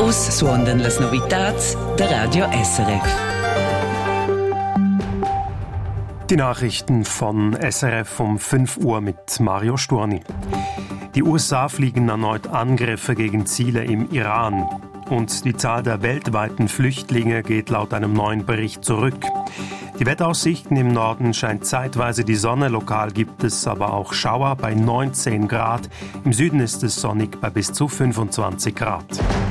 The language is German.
Us suondan las novitats der Radio SRF. Die Nachrichten von SRF um 5 Uhr mit Mario Sturni. Die USA fliegen erneut Angriffe gegen Ziele im Iran. Und die Zahl der weltweiten Flüchtlinge geht laut einem neuen Bericht zurück. Die Wetteraussichten im Norden scheint zeitweise die Sonne, lokal gibt es aber auch Schauer bei 19 Grad. Im Süden ist es sonnig bei bis zu 25 Grad.